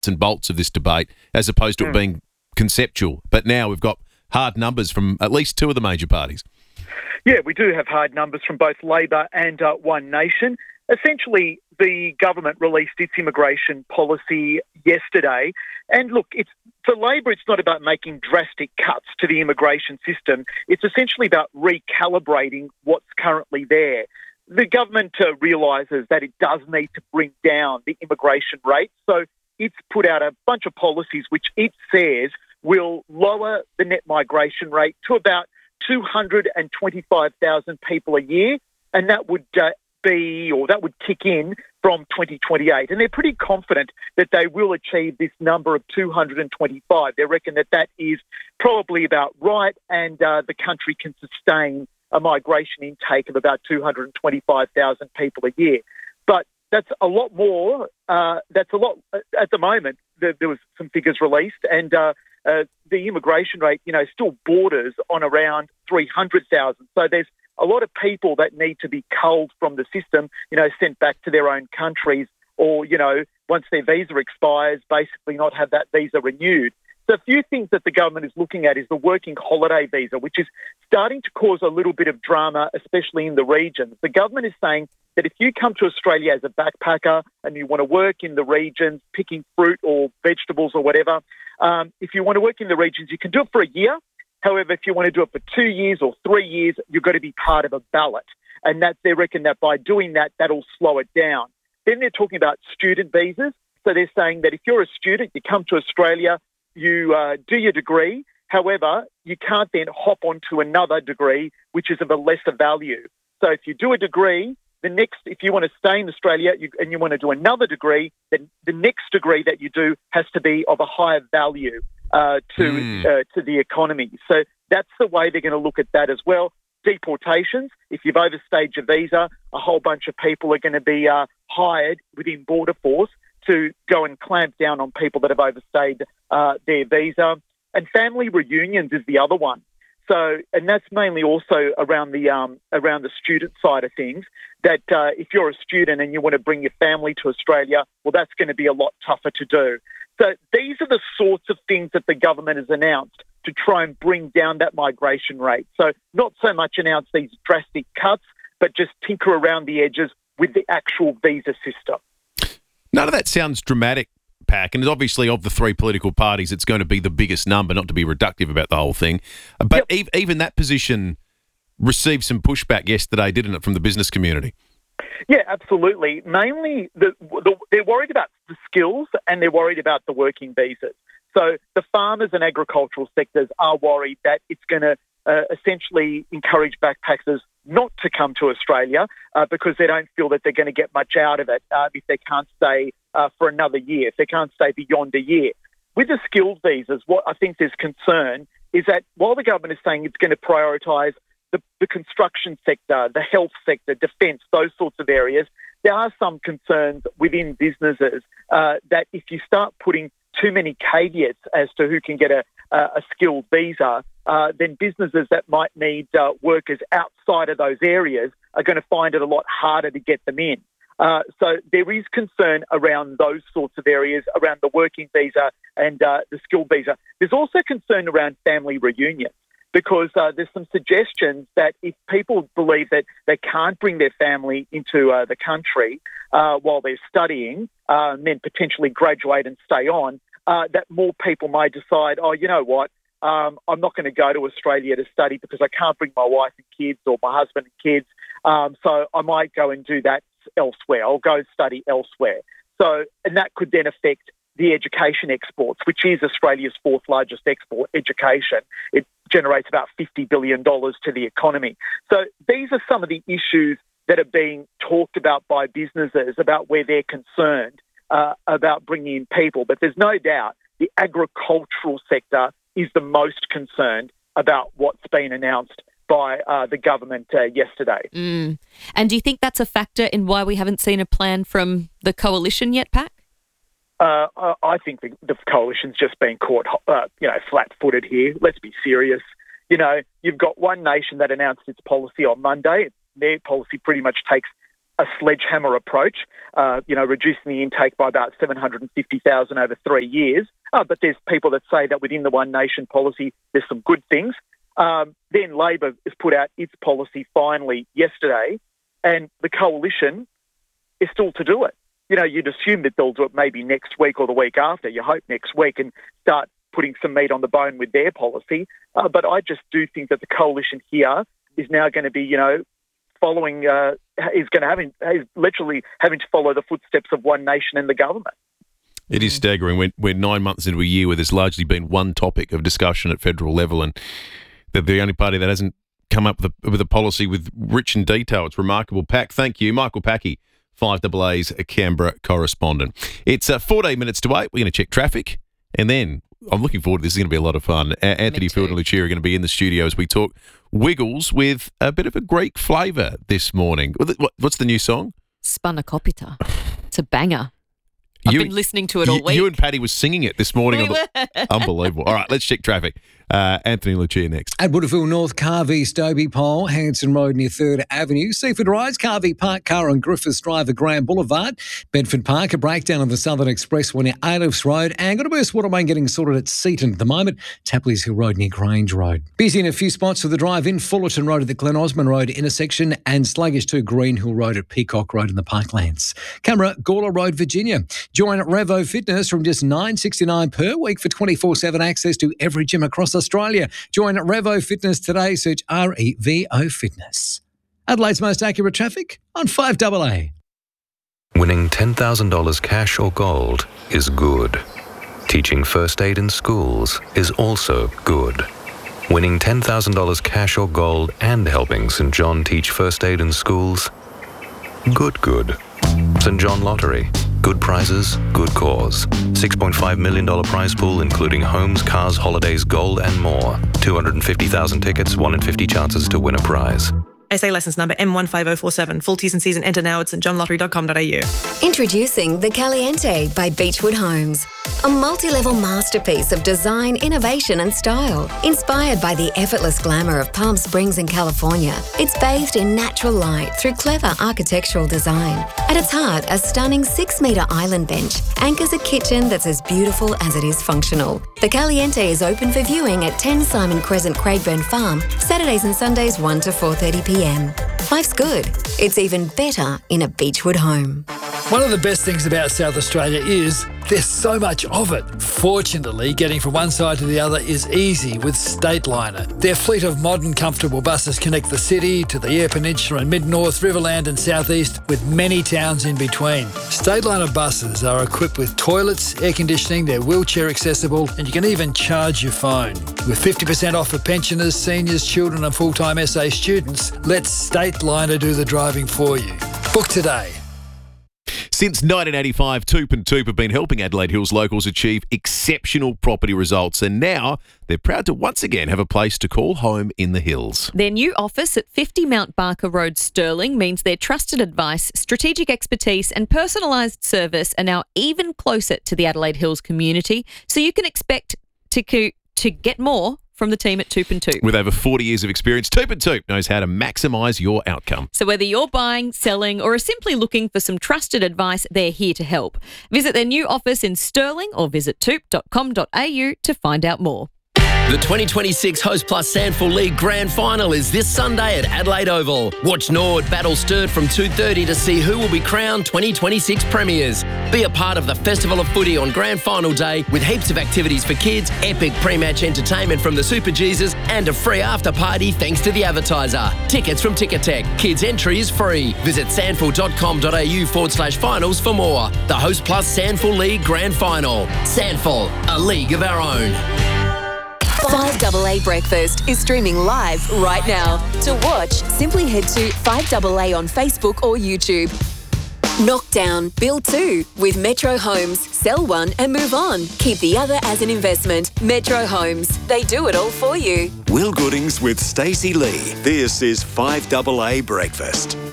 and bolts of this debate as opposed to it being conceptual. But now we've got hard numbers from at least two of the major parties. Yeah, we do have hard numbers from both Labor and One Nation. Essentially, the government released its immigration policy yesterday. And look, for Labor, it's not about making drastic cuts to the immigration system. It's essentially about recalibrating what's currently there. The government realises that it does need to bring down the immigration rate. So it's put out a bunch of policies which it says will lower the net migration rate to about 225,000 people a year. And that would that would kick in from 2028. And they're pretty confident that they will achieve this number of 225. They reckon that is probably about right, and the country can sustain a migration intake of about 225,000 people a year. But that's a lot more. That's a lot at the moment. There was some figures released, and the immigration rate, still borders on around 300,000. So there's a lot of people that need to be culled from the system, sent back to their own countries, or, once their visa expires, basically not have that visa renewed. So a few things that the government is looking at is the working holiday visa, which is starting to cause a little bit of drama, especially in the regions. The government is saying that if you come to Australia as a backpacker and you want to work in the regions, picking fruit or vegetables or whatever, if you want to work in the regions, you can do it for a year. However, if you want to do it for 2 years or 3 years, you've got to be part of a ballot. And that they reckon that by doing that, that'll slow it down. Then they're talking about student visas. So they're saying that if you're a student, you come to Australia, you do your degree. However, you can't then hop onto another degree, which is of a lesser value. So if you do a degree, if you want to stay in Australia and you want to do another degree, then the next degree that you do has to be of a higher value to the economy. So that's the way they're going to look at that as well. Deportations, if you've overstayed your visa, a whole bunch of people are going to be hired within Border Force to go and clamp down on people that have overstayed their visa. And family reunions is the other one. So, and that's mainly also around the student side of things, that if you're a student and you want to bring your family to Australia, well, that's going to be a lot tougher to do. So these are the sorts of things that the government has announced to try and bring down that migration rate. So not so much announce these drastic cuts, but just tinker around the edges with the actual visa system. None of that sounds dramatic, Pac, and obviously of the three political parties, it's going to be the biggest number, not to be reductive about the whole thing. But even that position received some pushback yesterday, didn't it, from the business community? Yeah, absolutely. Mainly, they're worried about the skills and they're worried about the working visas. So the farmers and agricultural sectors are worried that it's going to essentially encourage backpackers not to come to Australia because they don't feel that they're going to get much out of it if they can't stay for another year, if they can't stay beyond a year. With the skilled visas, what I think there's concern is that while the government is saying it's going to prioritise the construction sector, the health sector, defence, those sorts of areas, there are some concerns within businesses that if you start putting too many caveats as to who can get a skilled visa, then businesses that might need workers outside of those areas are going to find it a lot harder to get them in. So there is concern around those sorts of areas, around the working visa and the skilled visa. There's also concern around family reunions, because there's some suggestions that if people believe that they can't bring their family into the country while they're studying, and then potentially graduate and stay on, that more people may decide, oh, you know what, I'm not going to go to Australia to study because I can't bring my wife and kids or my husband and kids, so I might go and do that elsewhere. I'll go study elsewhere. So, and that could then affect the education exports, which is Australia's fourth largest export, education. It generates about $50 billion to the economy. So these are some of the issues that are being talked about by businesses about where they're concerned about bringing in people. But there's no doubt the agricultural sector is the most concerned about what's been announced by the government yesterday. And do you think that's a factor in why we haven't seen a plan from the coalition yet, Pac? I think the coalition's just been caught, flat-footed here. Let's be serious. You've got One Nation that announced its policy on Monday. Their policy pretty much takes a sledgehammer approach, reducing the intake by about 750,000 over 3 years. But there's people that say that within the One Nation policy, there's some good things. Then Labor has put out its policy finally yesterday, and the coalition is still to do it. You'd assume that they'll do it maybe next week or the week after. You hope next week and start putting some meat on the bone with their policy. But I just do think that the coalition here is now going to be, following, is literally having to follow the footsteps of One Nation and the government. It is staggering. We're 9 months into a year where there's largely been one topic of discussion at federal level, and they're the only party that hasn't come up with a policy with rich in detail. It's remarkable. Pack, thank you. Michael Packy, 5AA's Canberra correspondent. It's 14 minutes to 8. We're going to check traffic, and then I'm looking forward to this. This is going to be a lot of fun. Anthony Field and Lucia are going to be in the studio as we talk Wiggles with a bit of a Greek flavour this morning. What's the new song? Spanakopita. It's a banger. I've been listening to it all week. You and Paddy were singing it this morning. Unbelievable. All right, let's check traffic. Anthony and Lucia next. At Woodville North, Carvey, Stobie Pole, Hanson Road near 3rd Avenue, Seaford Rise, Carvey Park, Car and Griffiths Drive at Graham Boulevard, Bedford Park, a breakdown of the Southern Expressway near Aylifs Road, and got a burst water main getting sorted at Seaton at the moment, Tapley's Hill Road near Grange Road. Busy in a few spots for the drive-in, Fullerton Road at the Glen Osmond Road intersection, and sluggish to Green Hill Road at Peacock Road in the Parklands. Camera, Gawler Road, Virginia. Join Revo Fitness from just $9.69 per week for 24/7 access to every gym across Australia. Join Revo Fitness today. Search REVO Fitness. Adelaide's most accurate traffic on 5AA. Winning $10,000 cash or gold is good. Teaching first aid in schools is also good. Winning $10,000 cash or gold and helping St John teach first aid in schools? Good. St John Lottery. Good prizes, good cause. $6.5 million prize pool including homes, cars, holidays, gold and more. 250,000 tickets, 1 in 50 chances to win a prize. SA licence number M15047. Full T's and C's and enter now at stjohnlottery.com.au. Introducing The Caliente by Beechwood Homes. A multi-level masterpiece of design, innovation and style. Inspired by the effortless glamour of Palm Springs in California, it's bathed in natural light through clever architectural design. At its heart, a stunning 6-metre island bench anchors a kitchen that's as beautiful as it is functional. The Caliente is open for viewing at 10 Simon Crescent, Craigburn Farm, Saturdays and Sundays 1 to 4:30 p.m. Life's good. It's even better in a Beechwood home. One of the best things about South Australia is there's so much of it. Fortunately, getting from one side to the other is easy with Stateliner. Their fleet of modern, comfortable buses connect the city to the Eyre Peninsula and Mid-North, Riverland and Southeast, with many towns in between. Stateliner buses are equipped with toilets, air conditioning, they're wheelchair accessible, and you can even charge your phone. With 50% off for pensioners, seniors, children and full-time SA students, let Stateliner do the driving for you. Book today. Since 1985, Toop and Toop have been helping Adelaide Hills locals achieve exceptional property results, and now they're proud to once again have a place to call home in the hills. Their new office at 50 Mount Barker Road, Stirling, means their trusted advice, strategic expertise and personalised service are now even closer to the Adelaide Hills community, so you can expect to get more from the team at Toop and Toop. With over 40 years of experience, Toop and Toop knows how to maximise your outcome. So whether you're buying, selling or are simply looking for some trusted advice, they're here to help. Visit their new office in Stirling or visit toop.com.au to find out more. The 2026 Host Plus Sandful League Grand Final is this Sunday at Adelaide Oval. Watch Nord battle Sturt from 2:30 to see who will be crowned 2026 premiers. Be a part of the Festival of Footy on Grand Final Day with heaps of activities for kids, epic pre-match entertainment from the Super Jesus and a free after party thanks to the advertiser. Tickets from Ticketek. Kids entry is free. Visit sandful.com.au/finals for more. The Host Plus Sandful League Grand Final. Sandful, a league of our own. 5AA Breakfast is streaming live right now. To watch, simply head to 5AA on Facebook or YouTube. Knockdown, build 2 with Metro Homes. Sell one and move on. Keep the other as an investment. Metro Homes. They do it all for you. Will Goodings with Stacey Lee. This is 5AA Breakfast.